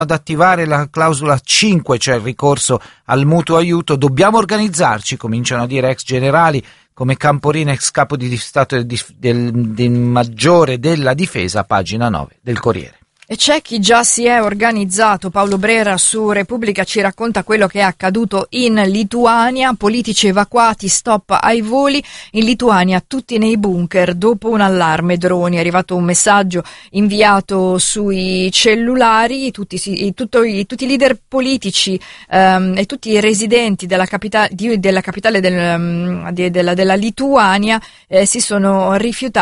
ad attivare la clausola 5, cioè il ricorso al mutuo aiuto. Dobbiamo organizzarci, cominciano a dire ex generali come Camporina, ex capo di Stato del Maggiore della Difesa, pagina 9 del Corriere. E c'è chi già si è organizzato. Paolo Brera su Repubblica ci racconta quello che è accaduto in Lituania. Politici evacuati, stop ai voli. In Lituania tutti nei bunker dopo un allarme droni. È arrivato un messaggio inviato sui cellulari. Tutti i leader politici e tutti i residenti della capitale della Lituania si sono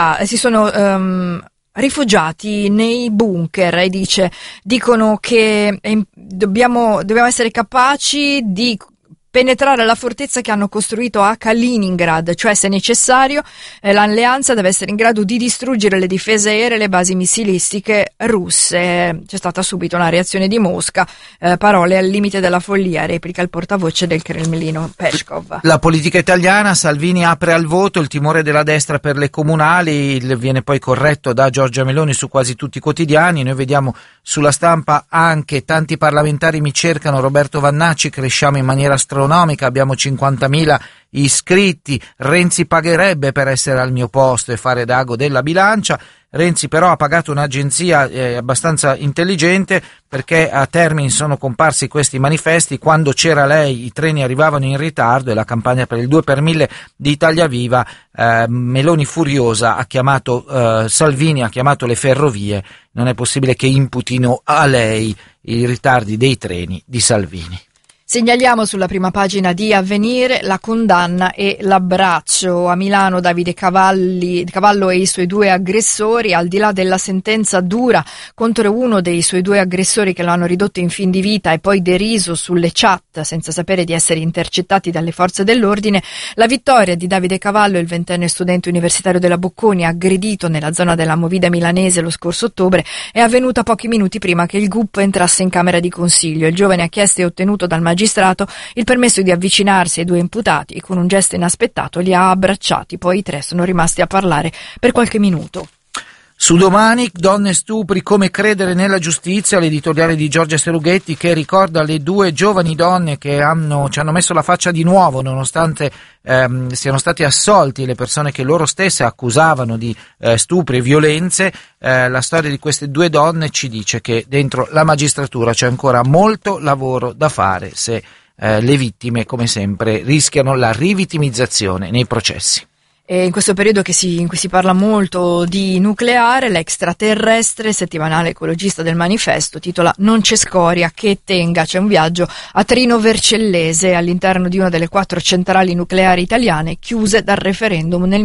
rifugiati nei bunker e dicono che dobbiamo essere capaci di penetrare la fortezza che hanno costruito a Kaliningrad, cioè se necessario l'alleanza deve essere in grado di distruggere le difese aeree e le basi missilistiche russe. C'è stata subito una reazione di Mosca, parole al limite della follia, replica il portavoce del Cremlino Peskov. La politica italiana, Salvini apre al voto, il timore della destra per le comunali viene poi corretto da Giorgia Meloni su quasi tutti i quotidiani. Noi vediamo sulla Stampa anche tanti parlamentari mi cercano, Roberto Vannacci, cresciamo in maniera astronomica, abbiamo 50.000 iscritti, Renzi pagherebbe per essere al mio posto e fare da ago della bilancia. Renzi però ha pagato un'agenzia abbastanza intelligente, perché a Termini sono comparsi questi manifesti. Quando c'era lei i treni arrivavano in ritardo e la campagna per il 2 per 1000 di Italia Viva, Meloni furiosa ha chiamato Salvini, ha chiamato le ferrovie. Non è possibile che imputino a lei i ritardi dei treni di Salvini. Segnaliamo sulla prima pagina di Avvenire la condanna e l'abbraccio. A Milano Davide Cavallo e i suoi 2 aggressori, al di là della sentenza dura contro uno dei suoi 2 aggressori che lo hanno ridotto in fin di vita e poi deriso sulle chat senza sapere di essere intercettati dalle forze dell'ordine, la vittoria di Davide Cavallo, il 20enne studente universitario della Bocconi, aggredito nella zona della Movida milanese lo scorso ottobre, è avvenuta pochi minuti prima che il GUP entrasse in camera di consiglio. Il giovane ha chiesto e ottenuto dal magistrato il permesso di avvicinarsi ai 2 imputati e con un gesto inaspettato li ha abbracciati. Poi i 3 sono rimasti a parlare per qualche minuto. Su Domani, donne e stupri, come credere nella giustizia, l'editoriale di Giorgia Serughetti, che ricorda le 2 giovani donne che ci hanno messo la faccia di nuovo nonostante siano stati assolti le persone che loro stesse accusavano di stupri e violenze. La storia di queste 2 donne ci dice che dentro la magistratura c'è ancora molto lavoro da fare se le vittime, come sempre, rischiano la rivittimizzazione nei processi. E in questo periodo in cui si parla molto di nucleare, l'extraterrestre, settimanale ecologista del Manifesto, titola "Non c'è scoria che tenga". C'è un viaggio a Trino Vercellese, all'interno di una delle 4 centrali nucleari italiane chiuse dal referendum nel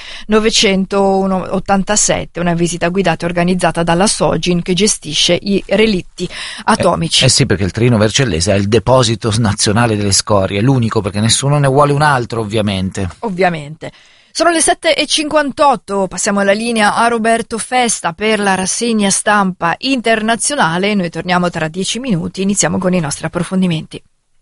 1987, una visita guidata e organizzata dalla Sogin, che gestisce i relitti atomici. Sì, perché il Trino Vercellese è il deposito nazionale delle scorie, l'unico, perché nessuno ne vuole un altro, ovviamente. Sono le 7:58, passiamo alla linea a Roberto Festa per la rassegna stampa internazionale. Noi torniamo tra 10 minuti, iniziamo con i nostri approfondimenti.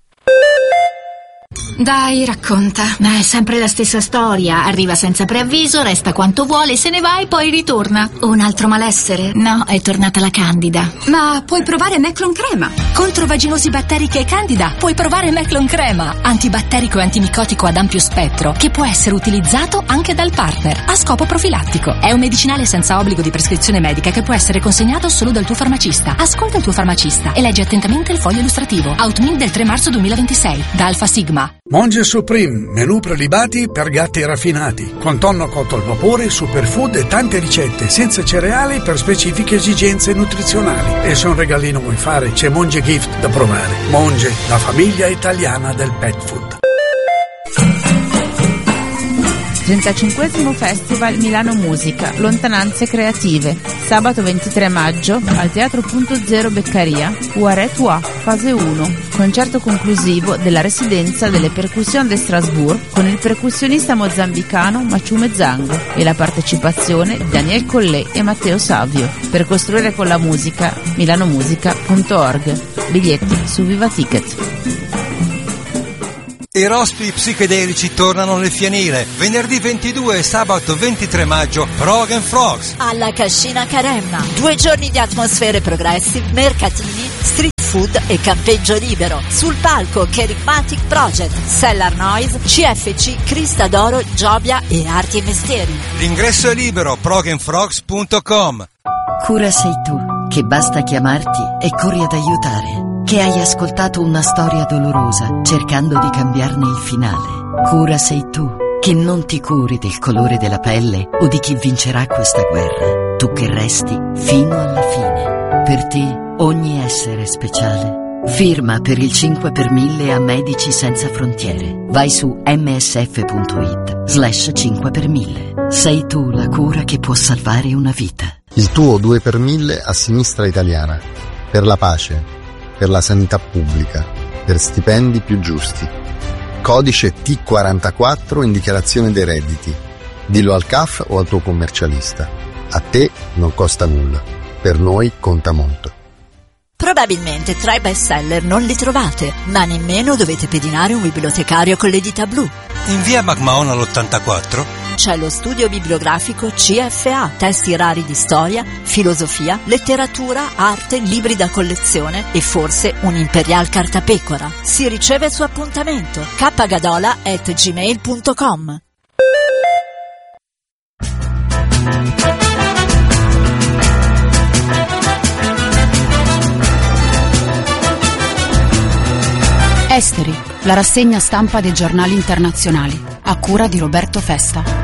Dai, racconta. Ma è sempre la stessa storia. Arriva senza preavviso, resta quanto vuole, se ne va e poi ritorna. Un altro malessere? No, è tornata la Candida. Ma puoi provare Meclon Crema. Contro vaginosi batteriche e Candida puoi provare Meclon Crema. Antibatterico e antimicotico ad ampio spettro, che può essere utilizzato anche dal partner a scopo profilattico. È un medicinale senza obbligo di prescrizione medica che può essere consegnato solo dal tuo farmacista. Ascolta il tuo farmacista e leggi attentamente il foglio illustrativo. Outmin del 3 marzo 2026 da Alfa Sigma. Monge Supreme, menù prelibati per gatti raffinati, con tonno cotto al vapore, superfood e tante ricette senza cereali per specifiche esigenze nutrizionali. E se un regalino vuoi fare, c'è Monge Gift da provare. Monge, la famiglia italiana del pet food. 35esimo Festival Milano Musica, Lontananze Creative, sabato 23 maggio al Teatro Punto Zero Beccaria, Uare Tua, fase 1, concerto conclusivo della residenza delle Percussions de Strasbourg con il percussionista mozambicano Maciume Zango e la partecipazione di Daniel Collet e Matteo Savio. Per costruire con la musica, milanomusica.org. Biglietti su Viva Ticket. I rospi psichedelici tornano nel fienile. Venerdì 22 e sabato 23 maggio, Frog and Frogs. Alla Cascina Caremma. 2 giorni di atmosfere progressive, mercatini, street food e campeggio libero. Sul palco Kerigmatic Project, Cellar Noise, CFC, Crista d'Oro, Giobia e Arti e Mestieri. L'ingresso è libero, frogandfrogs.com. Cura sei tu, che basta chiamarti e corri ad aiutare. Che hai ascoltato una storia dolorosa cercando di cambiarne il finale. Cura sei tu, che non ti curi del colore della pelle o di chi vincerà questa guerra. Tu che resti fino alla fine. Per te ogni essere è speciale. Firma per il 5 per 1000 a Medici Senza Frontiere. Vai su msf.it/5 per 1000. Sei tu la cura che può salvare una vita. Il tuo 2 per 1000 a Sinistra Italiana. Per la pace, per la sanità pubblica, per stipendi più giusti. Codice T44 in dichiarazione dei redditi. Dillo al CAF o al tuo commercialista. A te non costa nulla, per noi conta molto. Probabilmente tra i bestseller non li trovate, ma nemmeno dovete pedinare un bibliotecario con le dita blu. In via McMahon all'84 c'è lo studio bibliografico CFA, testi rari di storia, filosofia, letteratura, arte, libri da collezione e forse un Imperial cartapecora. Si riceve su appuntamento. kgadola@gmail.com. Esteri, la rassegna stampa dei giornali internazionali, a cura di Roberto Festa.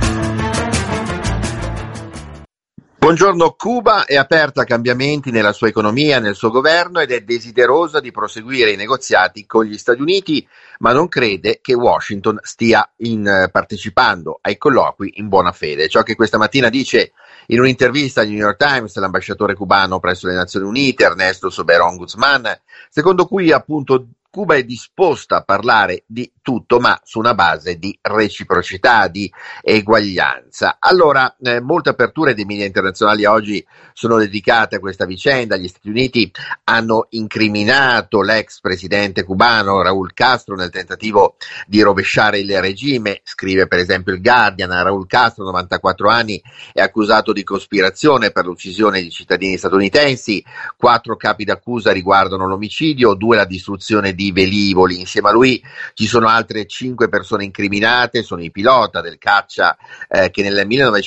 Buongiorno. Cuba è aperta a cambiamenti nella sua economia, nel suo governo ed è desiderosa di proseguire i negoziati con gli Stati Uniti, ma non crede che Washington stia partecipando ai colloqui in buona fede. Ciò che questa mattina dice in un'intervista al New York Times l'ambasciatore cubano presso le Nazioni Unite, Ernesto Soberon Guzman, secondo cui appunto Cuba è disposta a parlare di tutto, ma su una base di reciprocità, di eguaglianza. Allora, molte aperture dei media internazionali oggi sono dedicate a questa vicenda. Gli Stati Uniti hanno incriminato l'ex presidente cubano Raúl Castro nel tentativo di rovesciare il regime. Scrive per esempio il Guardian: Raúl Castro, 94 anni, è accusato di cospirazione per l'uccisione di cittadini statunitensi. 4 capi d'accusa riguardano l'omicidio, 2 la distruzione di velivoli. Insieme a lui ci sono altre 5 persone incriminate. Sono i pilota del caccia che nel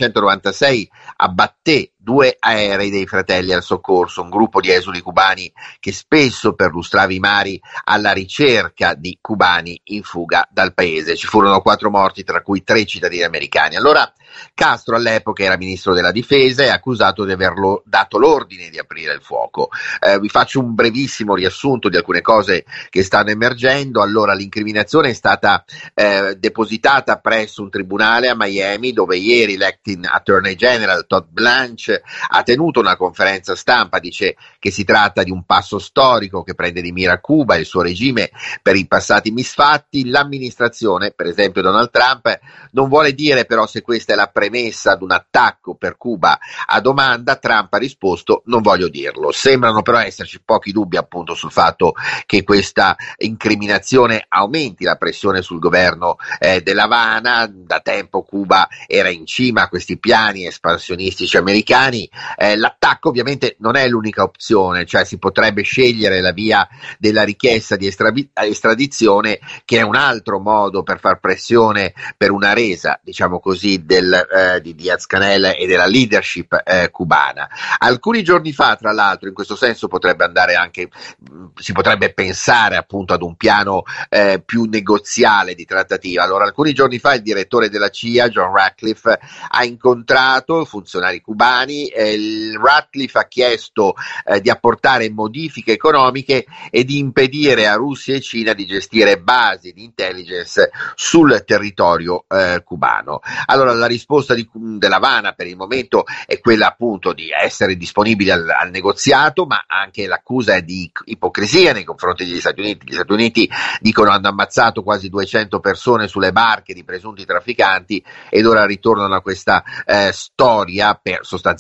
1996 abbatté 2 aerei dei Fratelli al Soccorso, un gruppo di esuli cubani che spesso perlustrava i mari alla ricerca di cubani in fuga dal paese. Ci furono 4 morti, tra cui 3 cittadini americani. Allora Castro all'epoca era ministro della difesa e accusato di averlo dato l'ordine di aprire il fuoco. Vi faccio un brevissimo riassunto di alcune cose che stanno emergendo. Allora, l'incriminazione è stata depositata presso un tribunale a Miami, dove ieri l'acting Attorney General Todd Blanche ha tenuto una conferenza stampa. Dice che si tratta di un passo storico che prende di mira Cuba e il suo regime per i passati misfatti. L'amministrazione, per esempio Donald Trump, non vuole dire però se questa è la premessa ad un attacco per Cuba. A domanda Trump ha risposto: non voglio dirlo. Sembrano però esserci pochi dubbi appunto sul fatto che questa incriminazione aumenti la pressione sul governo dell'Havana. Da tempo Cuba era in cima a questi piani espansionistici americani. L'attacco ovviamente non è l'unica opzione, cioè si potrebbe scegliere la via della richiesta di estradizione, che è un altro modo per far pressione per una resa, diciamo così, di Diaz-Canel e della leadership cubana. Alcuni giorni fa, tra l'altro, in questo senso potrebbe andare anche, si potrebbe pensare appunto ad un piano più negoziale di trattativa. Allora, alcuni giorni fa il direttore della CIA, John Ratcliffe, ha incontrato funzionari cubani. Ratcliffe ha chiesto di apportare modifiche economiche e di impedire a Russia e Cina di gestire basi di intelligence sul territorio cubano. Allora, la risposta dell'Havana per il momento è quella appunto di essere disponibili al negoziato, ma anche l'accusa è di ipocrisia nei confronti degli Stati Uniti. Gli Stati Uniti dicono hanno ammazzato quasi 200 persone sulle barche di presunti trafficanti ed ora ritornano a questa storia per sostanzialmente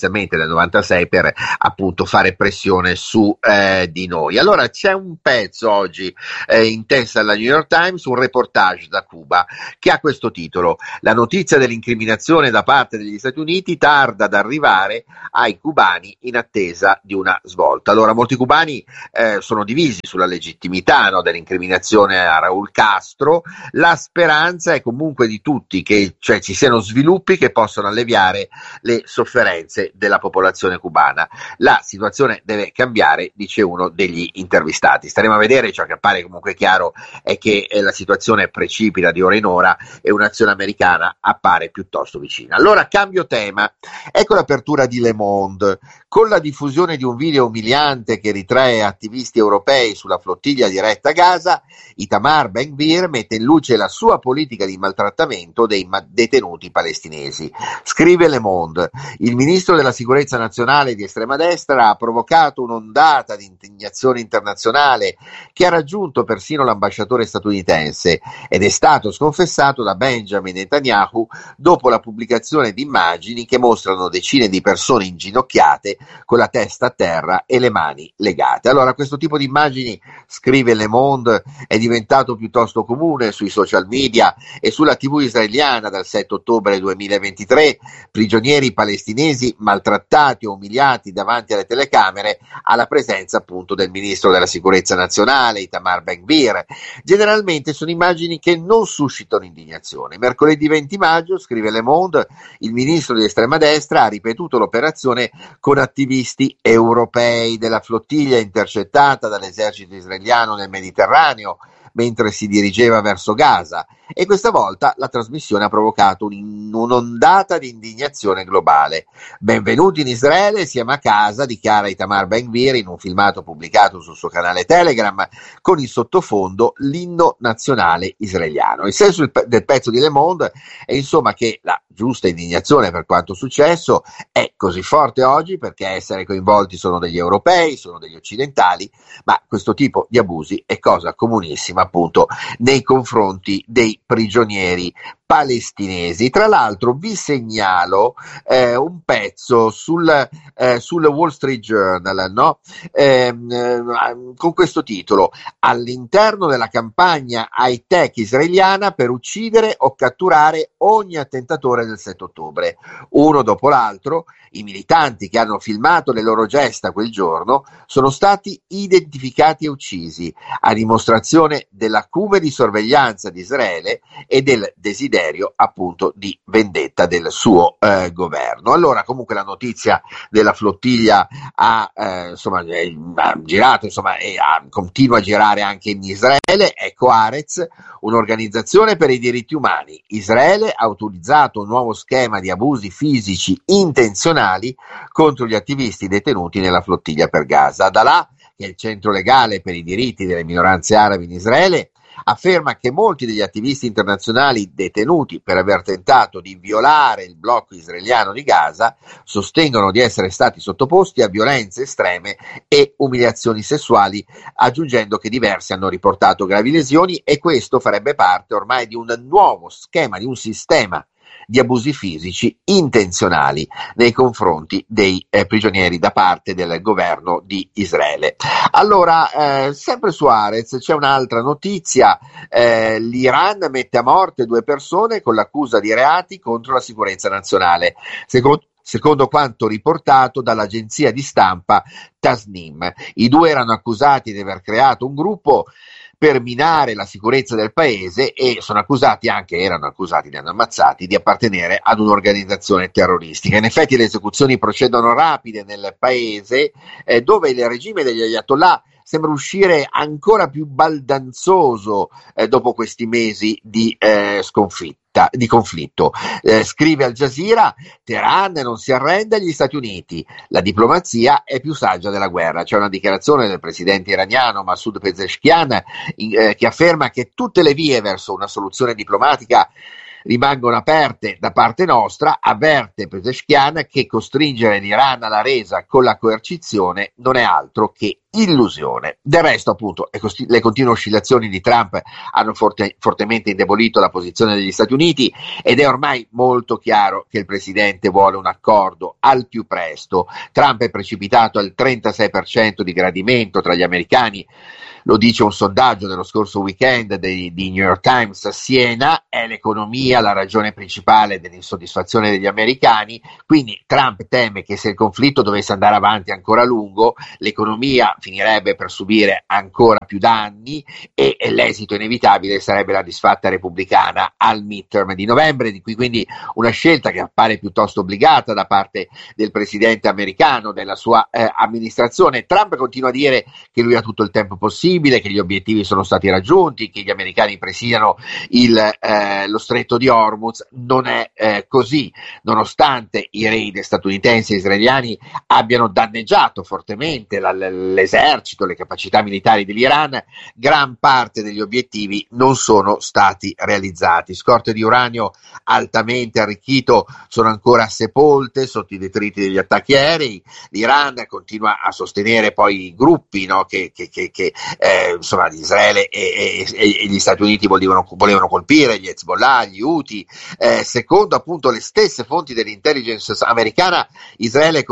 sostanzialmente nel 96 per appunto fare pressione su di noi. Allora c'è un pezzo oggi in testa alla New York Times, un reportage da Cuba che ha questo titolo: la notizia dell'incriminazione da parte degli Stati Uniti tarda ad arrivare ai cubani in attesa di una svolta. Allora molti cubani sono divisi sulla legittimità, no, dell'incriminazione a Raúl Castro. La speranza è comunque di tutti che ci siano sviluppi che possano alleviare le sofferenze della popolazione cubana. La situazione deve cambiare, dice uno degli intervistati. Staremo a vedere. Ciò che appare comunque chiaro è che la situazione precipita di ora in ora e un'azione americana appare piuttosto vicina. Allora cambio tema. Ecco l'apertura di Le Monde. Con la diffusione di un video umiliante che ritrae attivisti europei sulla flottiglia diretta a Gaza, Itamar Ben-Gvir mette in luce la sua politica di maltrattamento dei detenuti palestinesi. Scrive Le Monde: il ministro della sicurezza nazionale di estrema destra ha provocato un'ondata di indignazione internazionale che ha raggiunto persino l'ambasciatore statunitense ed è stato sconfessato da Benjamin Netanyahu dopo la pubblicazione di immagini che mostrano decine di persone inginocchiate con la testa a terra e le mani legate. Allora questo tipo di immagini, scrive Le Monde, è diventato piuttosto comune sui social media e sulla TV israeliana dal 7 ottobre 2023, prigionieri palestinesi maltrattati o umiliati davanti alle telecamere alla presenza appunto del ministro della sicurezza nazionale Itamar Ben-Gvir. Generalmente sono immagini che non suscitano indignazione. Mercoledì 20 maggio, scrive Le Monde, il ministro di estrema destra ha ripetuto l'operazione con attivisti europei della flottiglia intercettata dall'esercito israeliano nel Mediterraneo mentre si dirigeva verso Gaza, e questa volta la trasmissione ha provocato un'ondata di indignazione globale. Benvenuti in Israele, siamo a casa, dichiara Itamar Ben-Gvir in un filmato pubblicato sul suo canale Telegram con in sottofondo l'inno nazionale israeliano. Il senso del pezzo di Le Monde è insomma che la giusta indignazione per quanto successo è così forte oggi perché essere coinvolti sono degli europei, sono degli occidentali, ma questo tipo di abusi è cosa comunissima appunto nei confronti dei prigionieri palestinesi. Tra l'altro vi segnalo un pezzo sul Wall Street Journal, no? Con questo titolo: all'interno della campagna high-tech israeliana per uccidere o catturare ogni attentatore del 7 ottobre. Uno dopo l'altro, i militanti che hanno filmato le loro gesta quel giorno sono stati identificati e uccisi, a dimostrazione dell'acume di sorveglianza di Israele e del desiderio appunto di vendetta del suo governo. Allora comunque la notizia della flottiglia ha girato e continua a girare anche in Israele. Ecco Haaretz, un'organizzazione per i diritti umani. Israele ha utilizzato un nuovo schema di abusi fisici intenzionali contro gli attivisti detenuti nella flottiglia per Gaza. Dalà, che è il centro legale per i diritti delle minoranze arabe in Israele, afferma che molti degli attivisti internazionali detenuti per aver tentato di violare il blocco israeliano di Gaza sostengono di essere stati sottoposti a violenze estreme e umiliazioni sessuali, aggiungendo che diversi hanno riportato gravi lesioni, e questo farebbe parte ormai di un nuovo schema, di un sistema di abusi fisici intenzionali nei confronti dei prigionieri da parte del governo di Israele. Allora, sempre su Haaretz c'è un'altra notizia: l'Iran mette a morte 2 persone con l'accusa di reati contro la sicurezza nazionale. Secondo quanto riportato dall'agenzia di stampa Tasnim, i 2 erano accusati di aver creato un gruppo per minare la sicurezza del paese e erano accusati, li hanno ammazzati, di appartenere ad un'organizzazione terroristica. In effetti le esecuzioni procedono rapide nel paese, dove il regime degli Ayatollah sembra uscire ancora più baldanzoso dopo questi mesi di conflitto. Scrive Al Jazeera: Teheran non si arrende agli Stati Uniti, la diplomazia è più saggia della guerra. C'è una dichiarazione del presidente iraniano Masoud Pezeshkian che afferma che tutte le vie verso una soluzione diplomatica rimangono aperte da parte nostra. Avverte Pezeshkian che costringere l'Iran alla resa con la coercizione non è altro che illusione. Del resto, appunto, le continue oscillazioni di Trump hanno fortemente indebolito la posizione degli Stati Uniti ed è ormai molto chiaro che il presidente vuole un accordo al più presto. Trump è precipitato al 36% di gradimento tra gli americani. Lo dice un sondaggio dello scorso weekend di New York Times. Siena è l'economia la ragione principale dell'insoddisfazione degli americani, quindi Trump teme che se il conflitto dovesse andare avanti ancora a lungo, l'economia finirebbe per subire ancora più danni e l'esito inevitabile sarebbe la disfatta repubblicana al midterm di novembre, di cui quindi una scelta che appare piuttosto obbligata da parte del presidente americano, della sua amministrazione. Trump continua a dire che lui ha tutto il tempo possibile, che gli obiettivi sono stati raggiunti, che gli americani presidiano lo stretto di Hormuz. Non è così, nonostante i raid statunitensi e israeliani abbiano danneggiato fortemente l'esercito, le capacità militari dell'Iran, gran parte degli obiettivi non sono stati realizzati. Scorte di uranio altamente arricchito sono ancora sepolte sotto i detriti degli attacchi aerei. L'Iran continua a sostenere poi i gruppi, no, che insomma Israele e gli Stati Uniti volevano colpire, gli Hezbollah, gli Houthi. Secondo appunto le stesse fonti dell'intelligence americana, l'Iran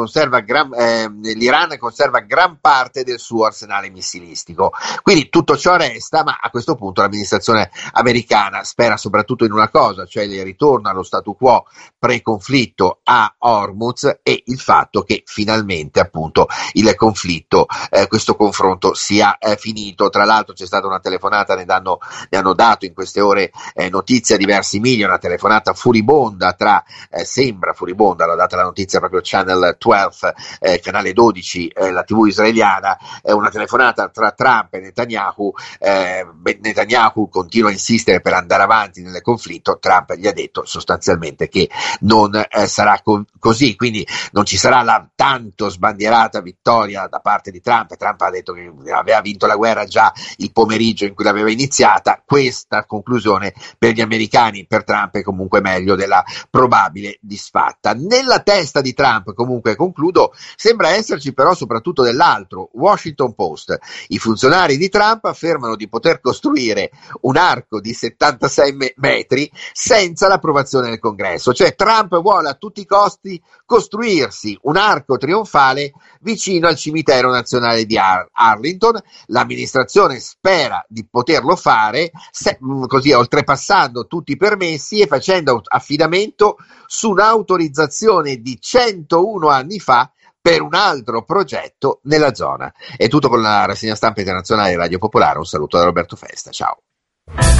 conserva gran parte del suo arsenale missilistico. Quindi tutto ciò resta, ma a questo punto l'amministrazione americana spera soprattutto in una cosa, cioè il ritorno allo statu quo pre-conflitto a Hormuz e il fatto che finalmente appunto il conflitto, questo confronto sia finito. Tra l'altro c'è stata una telefonata, ne hanno dato in queste ore notizia diversi media, una telefonata furibonda sembra furibonda, l'ha data la notizia proprio Channel 12, canale 12, la TV israeliana, una telefonata tra Trump e Netanyahu. Netanyahu continua a insistere per andare avanti nel conflitto. Trump gli ha detto sostanzialmente che non sarà così, quindi non ci sarà la tanto sbandierata vittoria da parte di Trump. Trump ha detto che aveva vinto la guerra già il pomeriggio in cui l'aveva iniziata. Questa conclusione per gli americani, per Trump, è comunque meglio della probabile disfatta. Nella testa di Trump, comunque, concludo, sembra esserci però soprattutto dell'altro. Washington Post: i funzionari di Trump affermano di poter costruire un arco di 76 metri senza l'approvazione del Congresso. Cioè Trump vuole a tutti i costi costruirsi un arco trionfale vicino al cimitero nazionale di Arlington. L'amministrazione spera di poterlo fare così oltrepassando tutti i permessi e facendo affidamento su un'autorizzazione di 101 anni fa per un altro progetto nella zona. È tutto con la rassegna stampa internazionale di Radio Popolare. Un saluto da Roberto Festa, ciao.